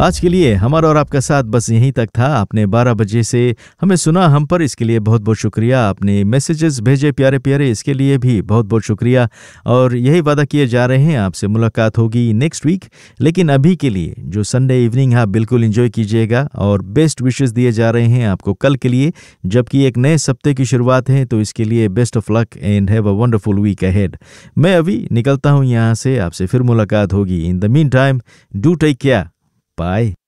आज के लिए हमारा और आपका साथ बस यहीं तक था। आपने 12 बजे से हमें सुना हम पर, इसके लिए बहुत बहुत शुक्रिया। आपने मैसेजेस भेजे प्यारे प्यारे, इसके लिए भी बहुत बहुत शुक्रिया। और यही वादा किए जा रहे हैं, आपसे मुलाकात होगी नेक्स्ट वीक। लेकिन अभी के लिए जो संडे इवनिंग आप बिल्कुल एंजॉय कीजिएगा और बेस्ट विशेस दिए जा रहे हैं आपको कल के लिए, जबकि एक नए सप्ते की शुरुआत है। तो इसके लिए best of luck and have a wonderful week ahead. मैं अभी निकलता हूँ यहाँ से, आपसे फिर मुलाकात होगी। In the mean time do take care, bye.